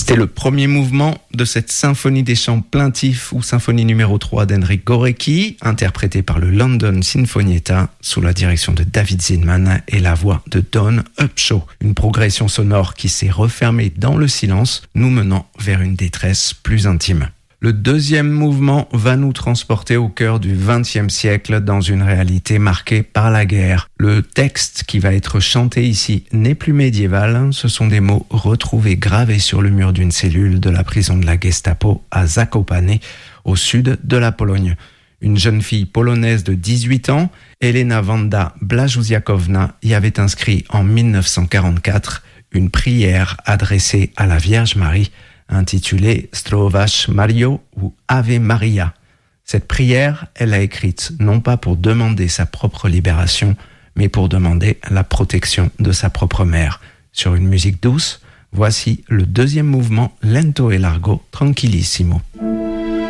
C'était le premier mouvement de cette symphonie des chants plaintifs ou symphonie numéro 3 d'Henryk Górecki, interprétée par le London Sinfonietta sous la direction de David Zinman et la voix de Dawn Upshaw. Une progression sonore qui s'est refermée dans le silence, nous menant vers une détresse plus intime. Le deuxième mouvement va nous transporter au cœur du XXe siècle dans une réalité marquée par la guerre. Le texte qui va être chanté ici n'est plus médiéval, ce sont des mots retrouvés gravés sur le mur d'une cellule de la prison de la Gestapo à Zakopane, au sud de la Pologne. Une jeune fille polonaise de 18 ans, Elena Wanda Błażuziakowna, y avait inscrit en 1944 une prière adressée à la Vierge Marie, intitulée Zdrowaś Mario ou Ave Maria. Cette prière, elle l'a écrite non pas pour demander sa propre libération, mais pour demander la protection de sa propre mère. Sur une musique douce, voici le deuxième mouvement Lento e largo tranquillissimo.